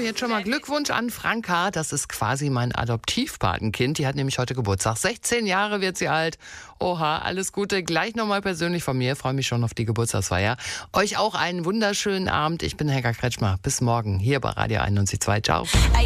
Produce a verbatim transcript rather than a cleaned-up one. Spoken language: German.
jetzt schon mal Glückwunsch an Franka. Das ist quasi mein Adoptivpatenkind. Die hat nämlich heute Geburtstag. sechzehn Jahre wird sie alt. Oha, alles Gute. Gleich nochmal persönlich von mir. Freue mich schon auf die Geburtstagsfeier. Euch auch einen wunderschönen Abend. Ich bin Helga Kretschmer. Bis morgen hier bei Radio einundneunzig Komma zwei. Ciao.